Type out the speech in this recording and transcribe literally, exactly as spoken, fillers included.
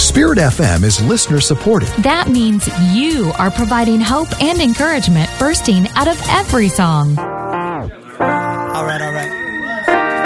Spirit F M is listener supported. That means you are providing hope and encouragement bursting out of every song.